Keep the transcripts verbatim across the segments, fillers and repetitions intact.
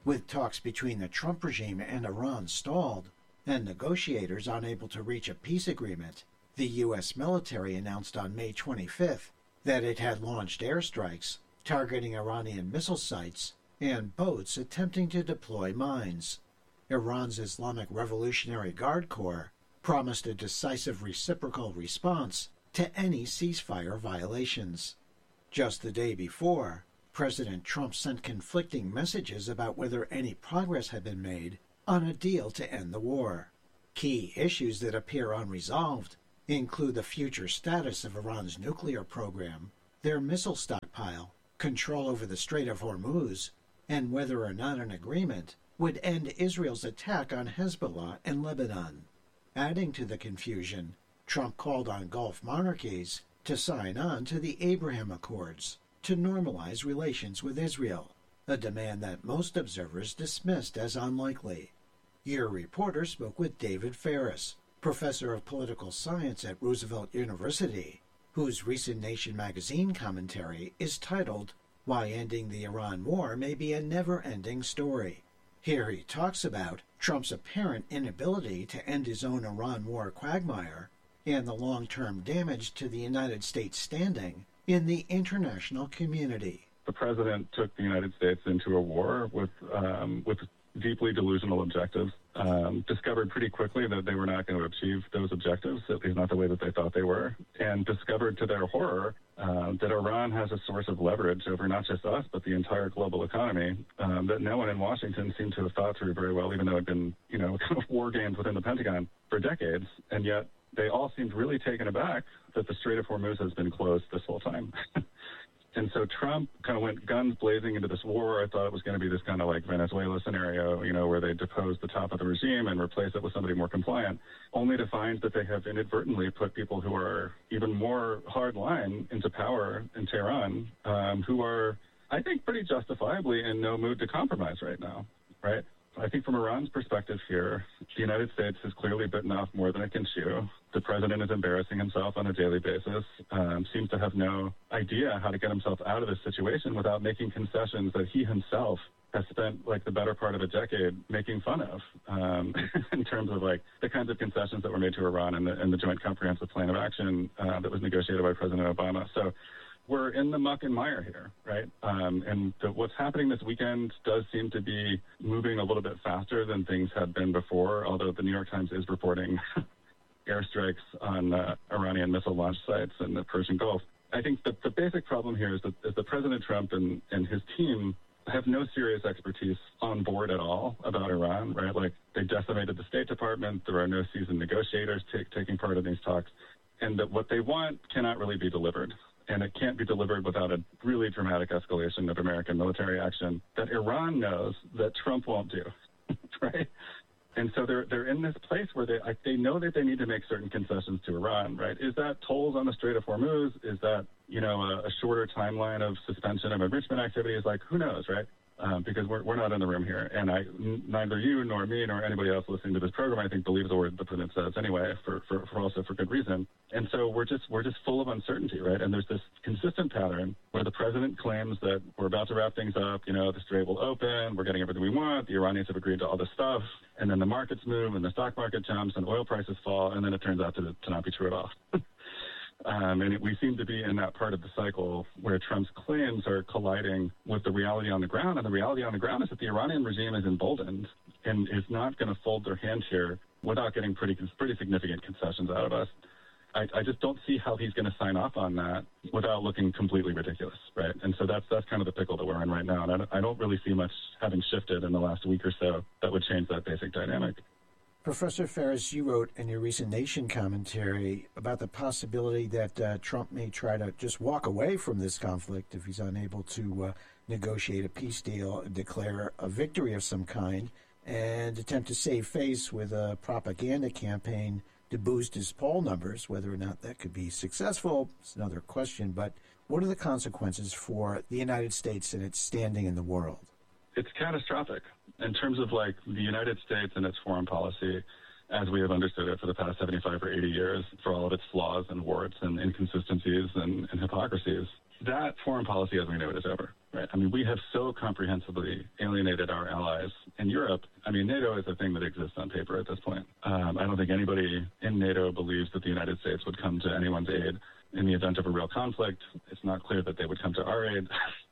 With talks between the Trump regime and Iran stalled, and negotiators unable to reach a peace agreement, the U S military announced on May twenty-fifth that it had launched airstrikes targeting Iranian missile sites and boats attempting to deploy mines. Iran's Islamic Revolutionary Guard Corps promised a decisive reciprocal response to any ceasefire violations. Just the day before, President Trump sent conflicting messages about whether any progress had been made on a deal to end the war. Key issues that appear unresolved include the future status of Iran's nuclear program, their missile stockpile, control over the Strait of Hormuz, and whether or not an agreement would end Israel's attack on Hezbollah in Lebanon. Adding to the confusion, Trump called on Gulf monarchies to sign on to the Abraham Accords to normalize relations with Israel, a demand that most observers dismissed as unlikely. Your reporter spoke with David Ferris, professor of political science at Roosevelt University, whose recent Nation magazine commentary is titled, "Why Ending the Iran War May Be a Never-Ending Story." Here he talks about Trump's apparent inability to end his own Iran war quagmire and the long-term damage to the United States' standing in the international community. The president took the United States into a war with um, with deeply delusional objectives, um, discovered pretty quickly that they were not going to achieve those objectives, at least not the way that they thought they were, and discovered to their horror uh, that Iran has a source of leverage over not just us, but the entire global economy um, that no one in Washington seemed to have thought through very well, even though it had been, you know, kind of war games within the Pentagon for decades, and yet they all seemed really taken aback that the Strait of Hormuz has been closed this whole time. And so Trump kind of went guns blazing into this war. I thought it was going to be this kind of like Venezuela scenario, you know, where they depose the top of the regime and replace it with somebody more compliant, only to find that they have inadvertently put people who are even more hardline into power in Tehran, um, who are, I think, pretty justifiably in no mood to compromise right now, right? I think from Iran's perspective here, the United States has clearly bitten off more than it can chew. The president is embarrassing himself on a daily basis, um, seems to have no idea how to get himself out of this situation without making concessions that he himself has spent like the better part of a decade making fun of um, in terms of like the kinds of concessions that were made to Iran and the, and the Joint Comprehensive Plan of Action uh, that was negotiated by President Obama. So we're in the muck and mire here, right? Um, and the, what's happening this weekend does seem to be moving a little bit faster than things had been before, although the New York Times is reporting airstrikes on uh, Iranian missile launch sites in the Persian Gulf. I think the, the basic problem here is that, is that President Trump and, and his team have no serious expertise on board at all about Iran, right? Like, they decimated the State Department. There are no seasoned negotiators take, taking part in these talks. And that what they want cannot really be delivered. And it can't be delivered without a really dramatic escalation of American military action that Iran knows that Trump won't do, right? And so they're they're in this place where they like, they know that they need to make certain concessions to Iran, right? Is that tolls on the Strait of Hormuz? Is that, you know, a, a shorter timeline of suspension of enrichment activities? Like, who knows, right? Um, because we're we're not in the room here, and I n- neither you nor me nor anybody else listening to this program, I think, believes the word the president says anyway, for, for, for also for good reason. And so we're just we're just full of uncertainty, right? And there's this consistent pattern where the president claims that we're about to wrap things up, you know, the strait will open, we're getting everything we want, the Iranians have agreed to all this stuff, and then the markets move and the stock market jumps and oil prices fall, and then it turns out to, to not be true at all. Um, and it, we seem to be in that part of the cycle where Trump's claims are colliding with the reality on the ground. And the reality on the ground is that the Iranian regime is emboldened and is not going to fold their hand here without getting pretty pretty significant concessions out of us. I, I just don't see how he's going to sign off on that without looking completely ridiculous, right? And so that's that's kind of the pickle that we're in right now. And I don't, I don't really see much having shifted in the last week or so that would change that basic dynamic. Professor Ferris, you wrote in your recent Nation commentary about the possibility that uh, Trump may try to just walk away from this conflict if he's unable to uh, negotiate a peace deal and declare a victory of some kind, and attempt to save face with a propaganda campaign to boost his poll numbers. Whether or not that could be successful is another question, but what are the consequences for the United States and its standing in the world? It's catastrophic in terms of like the United States and its foreign policy as we have understood it for the past seventy-five or eighty years, for all of its flaws and warts and inconsistencies and, and hypocrisies. that foreign policy as we know it is over. Right. I mean, we have so comprehensively alienated our allies in Europe. I mean, NATO is a thing that exists on paper at this point. Um, I don't think anybody in NATO believes that the United States would come to anyone's aid in the event of a real conflict. It's not clear that they would come to our aid.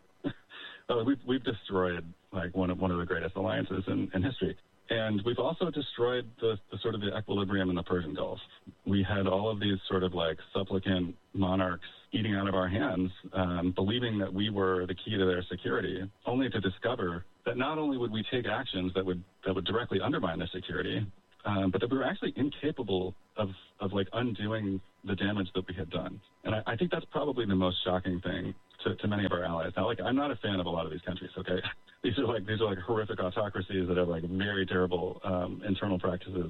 uh, we've, we've destroyed like one of one of the greatest alliances in, in history. And we've also destroyed the, the sort of the equilibrium in the Persian Gulf. We had all of these sort of like supplicant monarchs eating out of our hands, um, believing that we were the key to their security, only to discover that not only would we take actions that would that would directly undermine their security, um, but that we were actually incapable of, of like undoing the damage that we had done. And I, I think that's probably the most shocking thing to, to many of our allies. Now, like, I'm not a fan of a lot of these countries, okay? These are like these are like horrific autocracies that have like very terrible um, internal practices.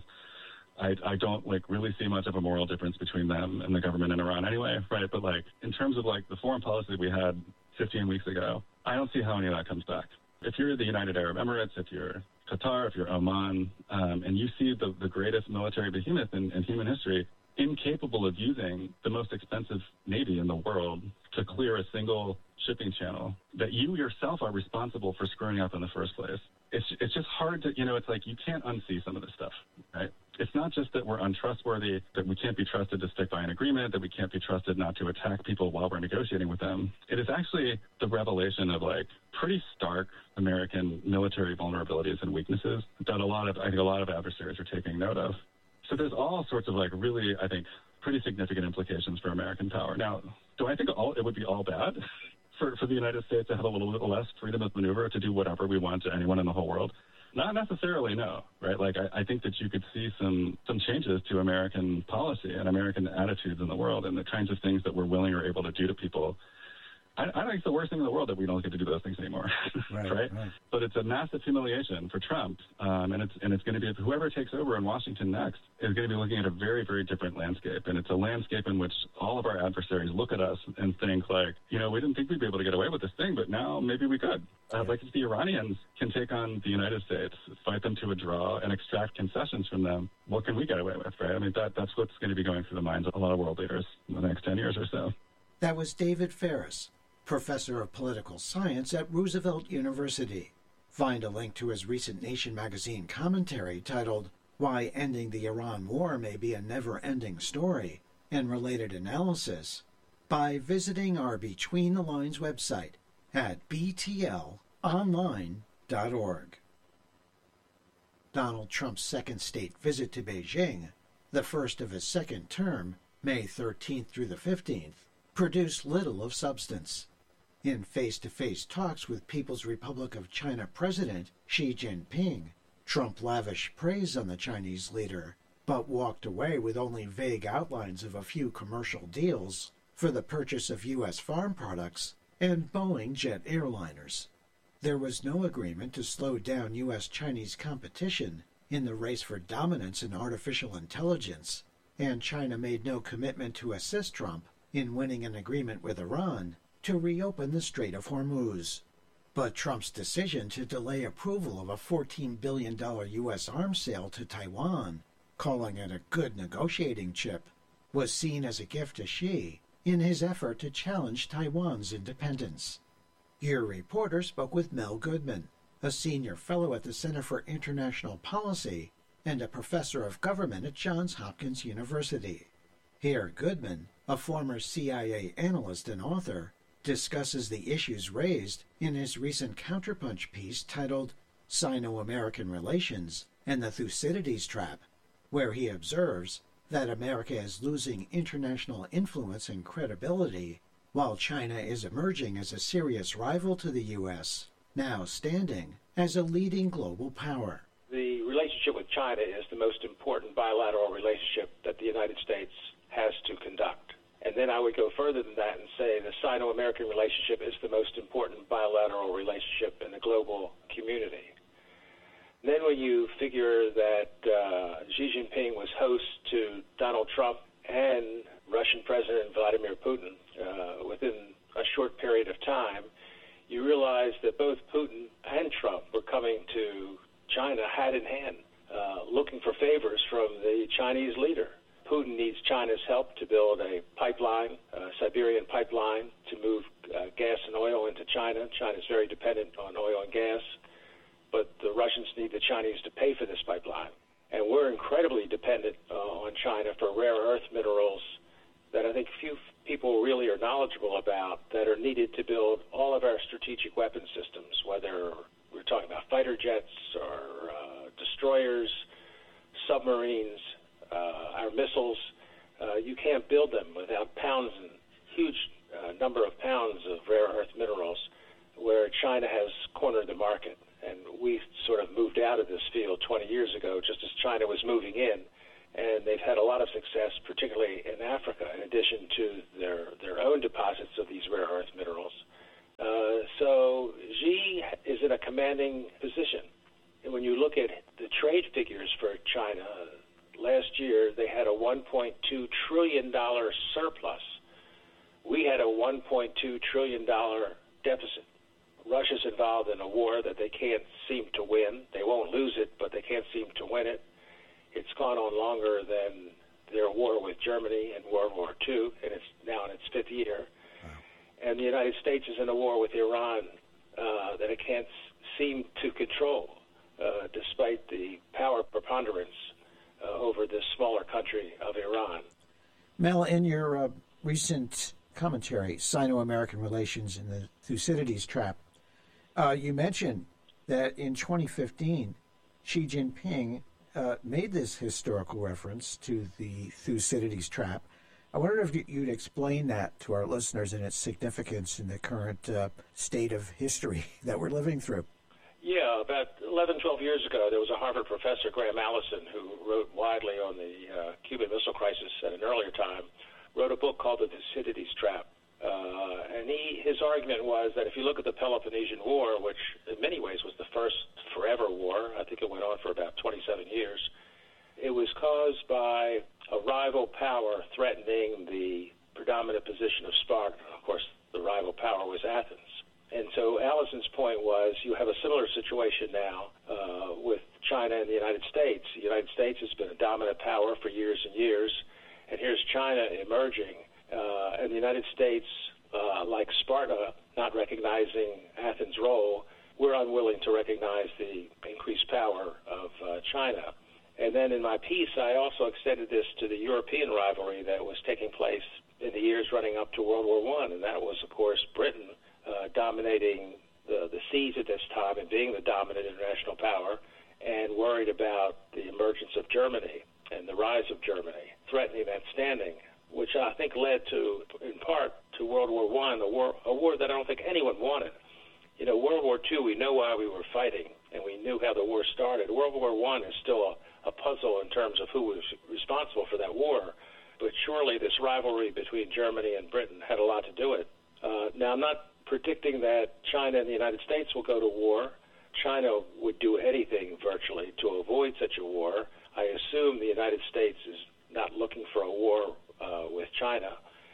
I, I don't like really see much of a moral difference between them and the government in Iran anyway, right? But like in terms of like the foreign policy we had fifteen weeks ago, I don't see how any of that comes back. If you're the United Arab Emirates, if you're Qatar, if you're Oman, um, and you see the, the greatest military behemoth in, in human history incapable of using the most expensive navy in the world to clear a single shipping channel that you yourself are responsible for screwing up in the first place. It's it's just hard to, you know, it's like you can't unsee some of this stuff, right? It's not just that we're untrustworthy, that we can't be trusted to stick by an agreement, that we can't be trusted not to attack people while we're negotiating with them. It is actually the revelation of like pretty stark American military vulnerabilities and weaknesses that a lot of, I think a lot of adversaries are taking note of. So there's all sorts of like really, I think, pretty significant implications for American power. Now, do I think all it would be all bad for, for the United States to have a little bit less freedom of maneuver to do whatever we want to anyone in the whole world? Not necessarily, no, right? Like, I, I think that you could see some some changes to American policy and American attitudes in the world and the kinds of things that we're willing or able to do to people. I, I think it's the worst thing in the world that we don't get to do those things anymore, right, right? right? But it's a massive humiliation for Trump, um, and it's and it's going to be whoever takes over in Washington next is going to be looking at a very, very different landscape, and it's a landscape in which all of our adversaries look at us and think like, you know, we didn't think we'd be able to get away with this thing, but now maybe we could. Uh, like if the Iranians can take on the United States, fight them to a draw, and extract concessions from them, what can we get away with, right? I mean, that that's what's going to be going through the minds of a lot of world leaders in the next ten years or so. That was David Ferris, professor of political science at Roosevelt University. Find a link to his recent Nation magazine commentary titled Why Ending the Iran War May Be a Never-Ending Story and related analysis by visiting our Between the Lines website at b t l online dot org. Donald Trump's second state visit to Beijing, the first of his second term, May thirteenth through the fifteenth, produced little of substance. In face-to-face talks with People's Republic of China President Xi Jinping, Trump lavished praise on the Chinese leader, but walked away with only vague outlines of a few commercial deals for the purchase of U S farm products and Boeing jet airliners. There was no agreement to slow down U S-Chinese competition in the race for dominance in artificial intelligence, and China made no commitment to assist Trump in winning an agreement with Iran to reopen the Strait of Hormuz. But Trump's decision to delay approval of a fourteen billion dollars U S arms sale to Taiwan, calling it a good negotiating chip, was seen as a gift to Xi in his effort to challenge Taiwan's independence. Your reporter spoke with Mel Goodman, a senior fellow at the Center for International Policy and a professor of government at Johns Hopkins University. Here, Goodman, a former C I A analyst and author, discusses the issues raised in his recent counterpunch piece titled Sino-American Relations and the Thucydides Trap, where he observes that America is losing international influence and credibility, while China is emerging as a serious rival to the U S, now standing as a leading global power. The relationship with China is the most important bilateral relationship that the United States has to conduct. And then I would go further than that and say the Sino-American relationship is the most important bilateral relationship in the global community. And then when you figure that uh, Xi Jinping was host to Donald Trump and Russian President Vladimir Putin uh, within a short period of time, you realize that both Putin and Trump were coming to China hand in hand, uh, looking for favors from the Chinese leader. Putin needs China's help to build a pipeline, a Siberian pipeline, to move uh, gas and oil into China. China is very dependent on oil and gas, but the Russians need the Chinese to pay for this pipeline. And we're incredibly dependent uh, on China for rare earth minerals that I think few people really are knowledgeable about, that are needed to build all of our strategic weapon systems, whether we're talking about fighter jets or uh, destroyers, submarines, uh, our missiles. Uh, you can't build them without pounds and huge uh, number of pounds of rare earth minerals, where China has cornered the market. And we sort of moved out of this field twenty years ago, just as China was moving in. And they've had a lot of success, particularly in Africa, in addition to their, their own deposits of these rare earth minerals. Uh, so Xi is in a commanding position. And when you look at the trade figures for China, last year they had a one point two trillion dollars surplus. We had a one point two trillion dollars deficit. Russia's involved in a war that they can't seem to win. They won't lose it, but they can't seem to win it. It's gone on longer than their war with Germany in World War Two, and it's now in its fifth year. Wow. And the United States is in a war with Iran uh, that it can't seem to control, uh, despite the power preponderance uh, over this smaller country of Iran. Mel, in your uh, recent commentary, Sino-American Relations in the Thucydides Trap, uh, you mentioned that in twenty fifteen, Xi Jinping Uh, made this historical reference to the Thucydides trap. I wonder if you'd explain that to our listeners and its significance in the current uh, state of history that we're living through. Yeah, about eleven, twelve years ago, there was a Harvard professor, Graham Allison, who wrote widely on the uh, Cuban Missile Crisis at an earlier time, wrote a book called The Thucydides Trap. Uh, and he, his argument was that if you look at the Peloponnesian War, which in many ways was the first forever war, I think it went on for about twenty-seven years, it was caused by a rival power threatening the predominant position of Sparta. Of course, the rival power was Athens. And so Allison's point was you have a similar situation now uh, with China and the United States. The United States has been a dominant power for years and years, and here's China emerging. Uh, and the United States, uh, like Sparta, not recognizing Athens' role, we're unwilling to recognize the increased power of uh, China. And then in my piece, I also extended this to the European rivalry that was taking place in the years running up to World War One, and that was, of course, Britain uh, dominating the, the seas at this time and being the dominant international power, and worried about the emergence of Germany and the rise of Germany, threatening that standing, which I think led to, in part, to World War One, a war, a war that I don't think anyone wanted. You know, World War Two, we know why we were fighting, and we knew how the war started. World War One is still a, a puzzle in terms of who was responsible for that war, but surely this rivalry between Germany and Britain had a lot to do with it. Uh, now, I'm not predicting that China and the United States will go to war. China would do anything, virtually, to avoid such a war. I assume the United States is not looking for a war Uh, with China.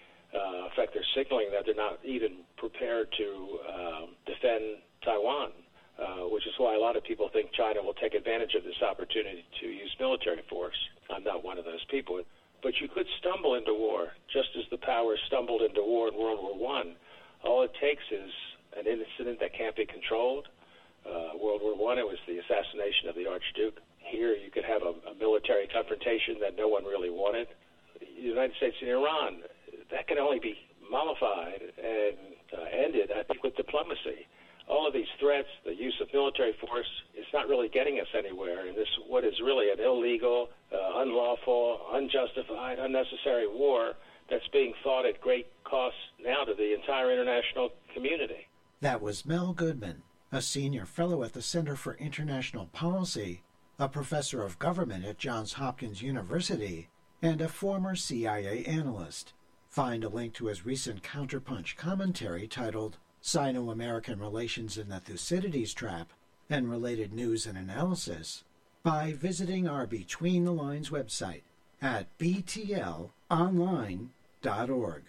Uh, in fact, they're signaling that they're not even prepared to um, defend Taiwan, uh, which is why a lot of people think China will take advantage of this opportunity to use military force. I'm not one of those people. But you could stumble into war, just as the powers stumbled into war in World War One. All it takes is an incident that can't be controlled. Uh, World War One, it was the assassination of the Archduke. Here, you could have a, a military confrontation that no one really wanted. The United States and Iran, that can only be mollified and uh, ended, I think, with diplomacy. All of these threats, the use of military force, is not really getting us anywhere in this what is really an illegal, uh, unlawful, unjustified, unnecessary war that's being fought at great cost now to the entire international community. That was Mel Goodman, a senior fellow at the Center for International Policy, a professor of government at Johns Hopkins University, and a former C I A analyst. Find a link to his recent Counterpunch commentary titled Sino-American Relations in the Thucydides Trap and Related News and Analysis by visiting our Between the Lines website at b t l online dot org.